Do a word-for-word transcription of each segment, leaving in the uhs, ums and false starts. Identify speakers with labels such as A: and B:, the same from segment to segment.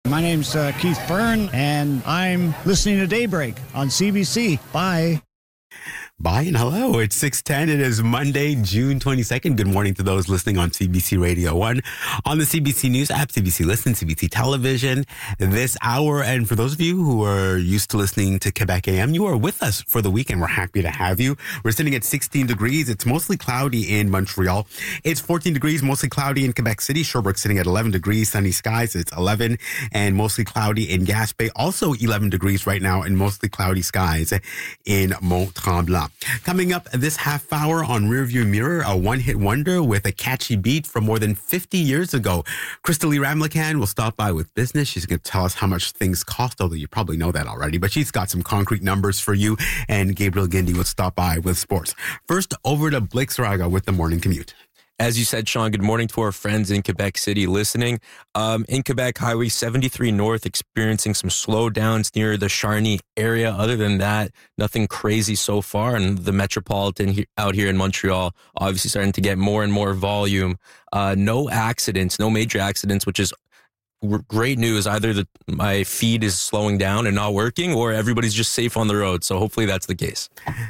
A: My name's uh, Keith Byrne, and I'm listening to Daybreak on C B C. Bye.
B: Bye and hello. It's six ten. It is Monday, June twenty-second. Good morning to those listening on C B C Radio one, on the C B C News app, C B C Listen, C B C Television this hour. And for those of you who are used to listening to Quebec A M, you are with us for the weekend. We're happy to have you. We're sitting at sixteen degrees. It's mostly cloudy in Montreal. It's fourteen degrees, mostly cloudy in Quebec City. Sherbrooke sitting at eleven degrees, sunny skies. It's eleven and mostly cloudy in Gaspé. Also eleven degrees right now and mostly cloudy skies in Mont-Tremblant. Coming up this half hour on Rearview Mirror, a one-hit wonder with a catchy beat from more than fifty years ago. Crystalie Ramlakan will stop by with business. She's going to tell us how much things cost, although you probably know that already, but she's got some concrete numbers for you. And Gabriel Gindy will stop by with sports. First, over to Blake Saraga with the morning commute.
C: As you said, Sean, good morning to our friends in Quebec City listening. Um, in Quebec, Highway seventy-three North experiencing some slowdowns near the Charny area. Other than that, nothing crazy so far. And the Metropolitan he- out here in Montreal, obviously starting to get more and more volume. Uh, no accidents, no major accidents, which is great news. Either the, my feed is slowing down and not working, or everybody's just safe on the road. So hopefully that's the case.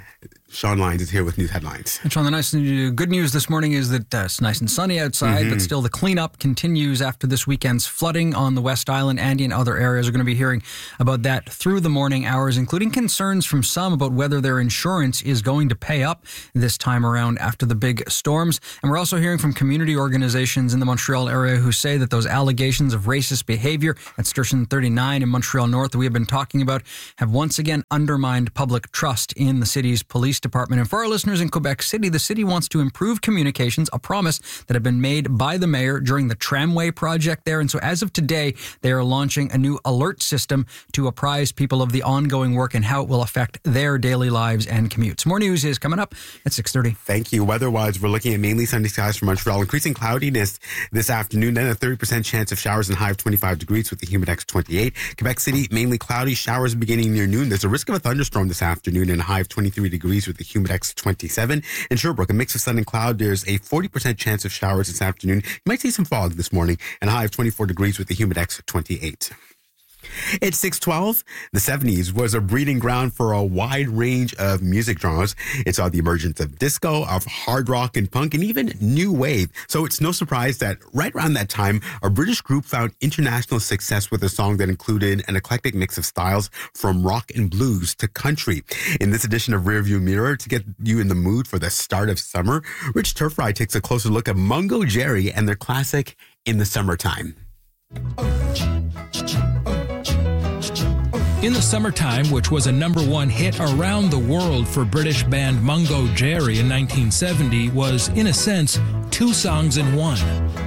B: Sean Lyons is here with news headlines.
D: And Sean, the nice good news this morning is that uh, it's nice and sunny outside, mm-hmm. but still the cleanup continues after this weekend's flooding on the West Island and in other areas. We're going to be hearing about that through the morning hours, including concerns from some about whether their insurance is going to pay up this time around after the big storms. And we're also hearing from community organizations in the Montreal area who say that those allegations of racist behavior at Station thirty-nine in Montreal North that we have been talking about have once again undermined public trust in the city's police department. And for our listeners in Quebec City, the city wants to improve communications, a promise that had been made by the mayor during the tramway project there. And so as of today, they are launching a new alert system to apprise people of the ongoing work and how it will affect their daily lives and commutes. More news is coming up at six thirty.
B: Thank you. Weather-wise, we're looking at mainly sunny skies for Montreal, increasing cloudiness this afternoon, then a thirty percent chance of showers and high of twenty-five degrees with the humidex twenty-eight. Quebec City, mainly cloudy, showers beginning near noon. There's a risk of a thunderstorm this afternoon and a high of twenty-three degrees with the humidex twenty-seven. In Sherbrooke, a mix of sun and cloud. There's a forty percent chance of showers this afternoon. You might see some fog this morning and a high of twenty-four degrees with the humidex twenty-eight. It's six twelve. The seventies was a breeding ground for a wide range of music genres. It saw the emergence of disco, of hard rock and punk, and even new wave. So it's no surprise that right around that time, a British group found international success with a song that included an eclectic mix of styles from rock and blues to country. In this edition of Rearview Mirror, to get you in the mood for the start of summer, Rich Turfry takes a closer look at Mungo Jerry and their classic In the Summertime.
E: In the Summertime, which was a number one hit around the world for British band Mungo Jerry in nineteen seventy, was, in a sense, two songs in one.